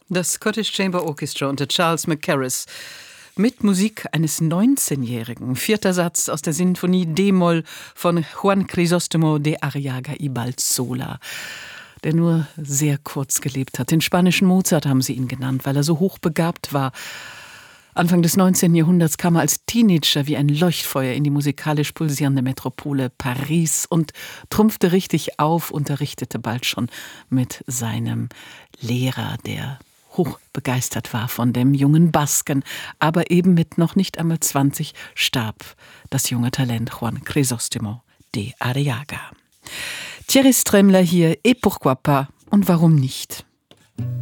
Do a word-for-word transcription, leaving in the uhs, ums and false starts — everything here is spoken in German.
Das Scottish Chamber Orchestra unter Charles Mackerras mit Musik eines neunzehnjährigen. Vierter Satz aus der Sinfonie D-Moll von Juan Crisóstomo de Arriaga y Balsola, der nur sehr kurz gelebt hat. Den spanischen Mozart haben sie ihn genannt, weil er so hochbegabt war. Anfang des neunzehnten Jahrhunderts kam er als Teenager wie ein Leuchtfeuer in die musikalisch pulsierende Metropole Paris und trumpfte richtig auf, unterrichtete bald schon mit seinem Lehrer, der hochbegeistert war von dem jungen Basken, aber eben mit noch nicht einmal zwanzig starb das junge Talent Juan Crisóstomo de Arriaga. Thierry Stremmler hier, et pourquoi pas, und warum nicht?